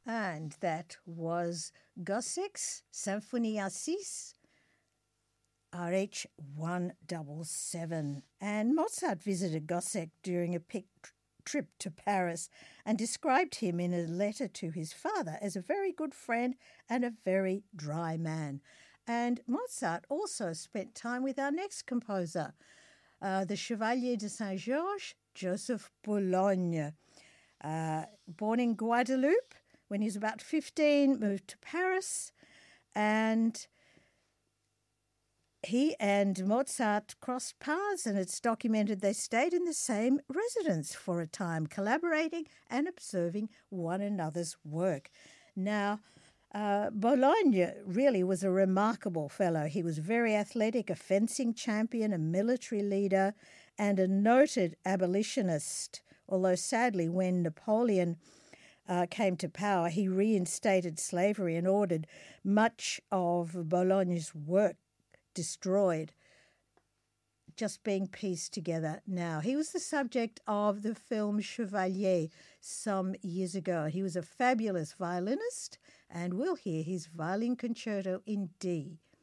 And that was Gossek's Symphonie à Six, RH 177. And Mozart visited Gossec during a trip to Paris and described him in a letter to his father as a very good friend and a very dry man. And Mozart also spent time with our next composer, the Chevalier de Saint-Georges, Joseph Boulogne. Born in Guadeloupe, when he was about 15, moved to Paris, and he and Mozart crossed paths, and it's documented they stayed in the same residence for a time, collaborating and observing one another's work. Now, Boulogne really was a remarkable fellow. He was very athletic, a fencing champion, a military leader, and a noted abolitionist, although sadly when Napoleon came to power, he reinstated slavery and ordered much of Boulogne's work destroyed, just being pieced together now. He was the subject of the film Chevalier some years ago. He was a fabulous violinist, and we'll hear his violin concerto in D.